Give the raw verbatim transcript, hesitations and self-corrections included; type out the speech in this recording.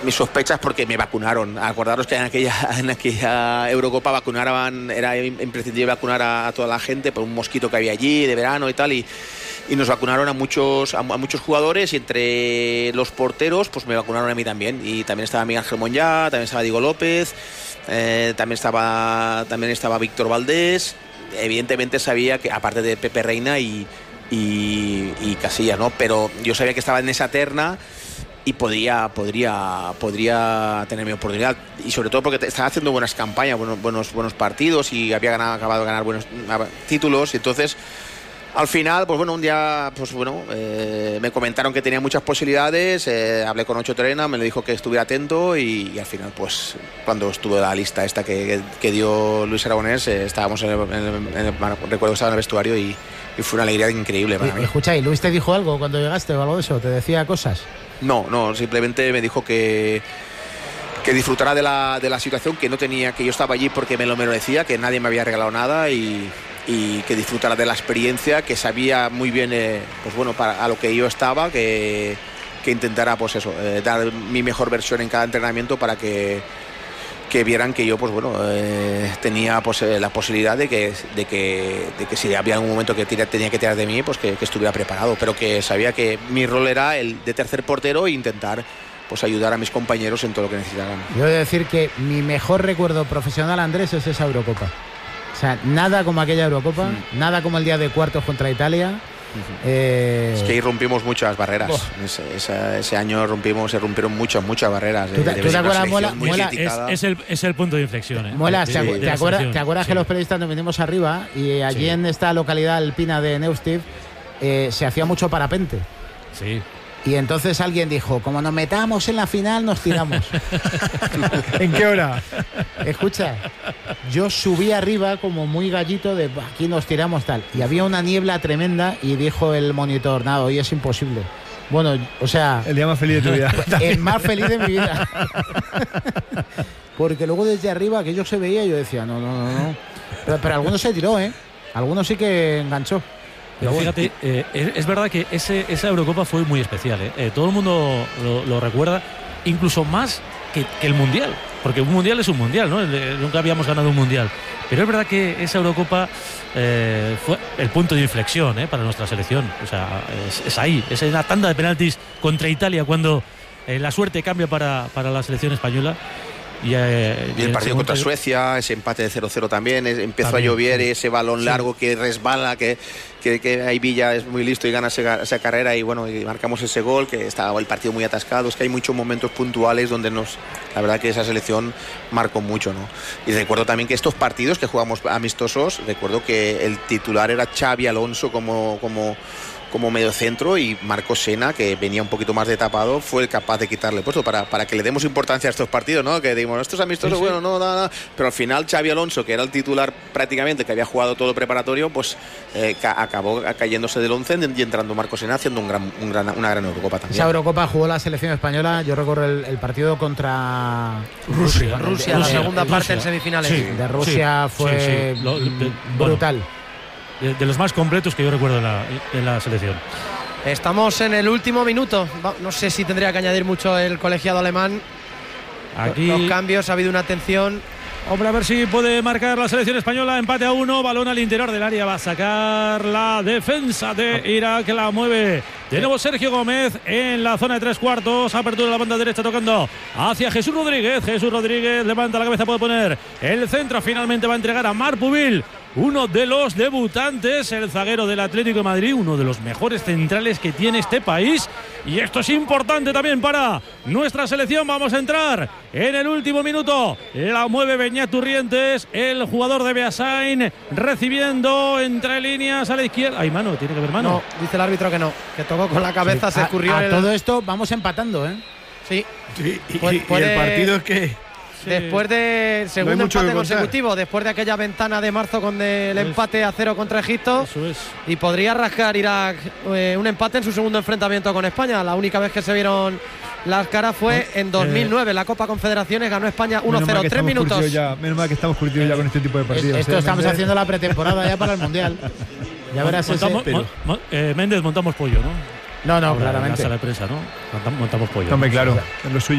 mis sospechas porque me vacunaron. Acordaros que en aquella, en aquella Eurocopa vacunaban, era imprescindible vacunar a, a toda la gente por un mosquito que había allí de verano y tal, y, y nos vacunaron a muchos, a, a muchos jugadores, y entre los porteros pues me vacunaron a mí también, y también estaba Miguel Ángel Monllá, también estaba Diego López, eh, también estaba también estaba Víctor Valdés. Evidentemente sabía que, aparte de Pepe Reina y, y, y Casillas, ¿no? Pero yo sabía que estaba en esa terna y podría podría podría tener mi oportunidad, y sobre todo porque estaba haciendo buenas campañas, buenos buenos buenos partidos, y había ganado, acabado de ganar buenos títulos. Y entonces al final, pues bueno, un día, pues bueno, eh, me comentaron que tenía muchas posibilidades, eh, hablé con Ocho Terena, me lo dijo que estuviera atento, y, y al final, pues cuando estuvo la lista esta que, que dio Luis Aragonés, eh, estábamos en el, en el, en el, recuerdo que estaba en el vestuario, y, y fue una alegría increíble para y, mí. Escucha, ¿y Luis te dijo algo cuando llegaste o algo de eso? ¿Te decía cosas? No, no, simplemente me dijo que que disfrutara de la, de la situación, que no tenía, que yo estaba allí porque me lo merecía, que nadie me había regalado nada, y, y que disfrutara de la experiencia, que sabía muy bien, eh, pues bueno, para a lo que yo estaba, que, que intentara, pues eso, eh, dar mi mejor versión en cada entrenamiento para que que vieran que yo, pues bueno, eh, tenía pues eh, la posibilidad de que, de que de que si había algún momento que tira, tenía que tirar de mí, pues que, que estuviera preparado, pero que sabía que mi rol era el de tercer portero e intentar pues ayudar a mis compañeros en todo lo que necesitaran. Yo he de decir que mi mejor recuerdo profesional, Andrés, es esa Eurocopa. O sea, nada como aquella Eurocopa, mm. nada como el día de cuartos contra Italia. Uh-huh. eh... Es que ahí rompimos muchas barreras. Oh. Ese, ese, ese año rompimos, se rompieron muchas, muchas barreras. ¿Tú te, ¿tú te acuerdas, Muela? Muela es, es, el, es el punto de inflexión. ¿eh? Muela, sí, ¿te, acu- sí, ¿te, acuerdas, ¿te acuerdas sí. que los periodistas nos venimos arriba y allí sí. en esta localidad alpina de Neustift eh, se hacía mucho parapente? Sí. Y entonces alguien dijo, como nos metamos en la final, nos tiramos. ¿En qué hora? Escucha, yo subí arriba como muy gallito de aquí nos tiramos tal. Y había una niebla tremenda y dijo el monitor, nada, hoy es imposible. Bueno, o sea... El día más feliz de tu vida. El más feliz de mi vida. Porque luego desde arriba, aquello se veía y yo decía, no, no, no, no. Pero, pero algunos se tiró, ¿eh? Algunos sí que enganchó. Pero fíjate, eh, es, es verdad que ese, esa Eurocopa fue muy especial, ¿eh? Eh, todo el mundo lo, lo recuerda, incluso más que, que el Mundial, porque un Mundial es un Mundial, ¿no? Nunca habíamos ganado un Mundial, pero es verdad que esa Eurocopa eh, fue el punto de inflexión, ¿eh? Para nuestra selección. O sea, es, es ahí, es en la tanda de penaltis contra Italia cuando eh, la suerte cambia para, para la selección española. Y, eh, y el partido contra Suecia, ese empate de cero cero también, es, empezó también, a llover, sí. Ese balón sí. largo que resbala, que, que, que ahí Villa es muy listo y gana esa, esa carrera, y bueno, y marcamos ese gol, que estaba el partido muy atascado. Es que hay muchos momentos puntuales donde nos, la verdad que esa selección marcó mucho, ¿no? Y recuerdo también que estos partidos que jugamos amistosos, recuerdo que el titular era Xavi Alonso como... como como medio centro, y Marco Sena, que venía un poquito más de tapado, fue el capaz de quitarle el puesto para, para que le demos importancia a estos partidos, ¿no? Que digamos, estos amistosos, sí, sí. bueno, no, nada, no. Pero al final Xavi Alonso, que era el titular prácticamente, que había jugado todo preparatorio, pues eh, ca- acabó cayéndose del once y entrando Marco Sena haciendo un gran, un gran, una gran Eurocopa también. Esa Eurocopa jugó la selección española, yo recuerdo el, el partido contra Rusia, Rusia, Rusia la segunda Rusia. parte en semifinales. Sí, de Rusia sí, fue sí, sí. Lo, de, brutal. Bueno. De, de los más completos que yo recuerdo en la, en la selección. Estamos en el último minuto. No sé si tendría que añadir mucho el colegiado alemán. Aquí los cambios, ha habido una atención. Hombre, a ver si puede marcar la selección española. Empate a uno, balón al interior del área. Va a sacar la defensa de Irak, la mueve de nuevo Sergio Gómez en la zona de tres cuartos. Apertura de la banda derecha tocando hacia Jesús Rodríguez. Jesús Rodríguez levanta la cabeza, puede poner el centro. Finalmente va a entregar a Marc Pubil, uno de los debutantes, el zaguero del Atlético de Madrid, uno de los mejores centrales que tiene este país. Y esto es importante también para nuestra selección. Vamos a entrar en el último minuto. La mueve Beñat Turrientes, el jugador de Beasain, recibiendo entre líneas a la izquierda. Hay mano, tiene que haber mano. No, dice el árbitro que no, que tocó con la cabeza, sí. se escurrió. A, a el... todo esto vamos empatando, ¿eh? Sí. sí y, Pu- y, puede... y el partido es que... Sí. Después del segundo no empate consecutivo, después de aquella ventana de marzo con el es, empate a cero contra Egipto, eso es. Y podría rascar Irak eh, un empate en su segundo enfrentamiento con España. La única vez que se vieron las caras fue en dos mil nueve, eh, la Copa Confederaciones, ganó España uno cero, tres minutos. Ya, menos mal que estamos curtidos ya con este tipo de partidos. Esto ¿eh? estamos Méndez. haciendo la pretemporada ya para el Mundial. Ya verás montamos, ese. Mo, mo, eh, Méndez, montamos pollo, ¿no? No, no, Ahora, claramente. En la sala de prensa, ¿no? Montamos pollo. Hombre, claro, es lo suyo.